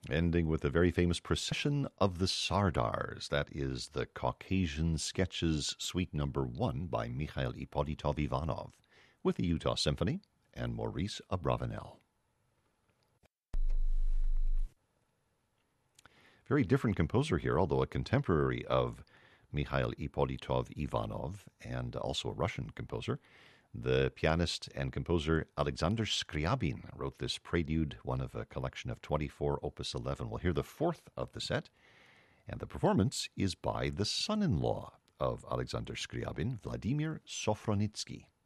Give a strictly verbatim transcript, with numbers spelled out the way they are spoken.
Ending with a very famous Procession of the Sardars. That is the Caucasian Sketches Suite Number One by Mikhail Ippolitov Ivanov, with the Utah Symphony and Maurice Abravanel. Very different composer here, although a contemporary of Mikhail Ippolitov Ivanov and also a Russian composer. The pianist and composer Alexander Scriabin wrote this prelude, one of a collection of twenty-four, Opus eleven. We'll hear the fourth of the set, and the performance is by the son-in-law of Alexander Scriabin, Vladimir Sofronitsky.